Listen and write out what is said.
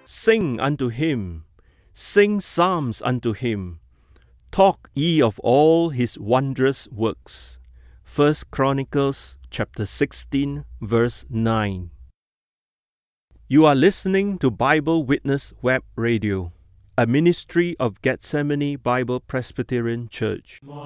Sing unto him, sing psalms unto him. Talk ye of all his wondrous works. 1 Chronicles chapter 16, verse 9. You are listening to Bible Witness Web Radio, a ministry of Gethsemane Bible Presbyterian Church.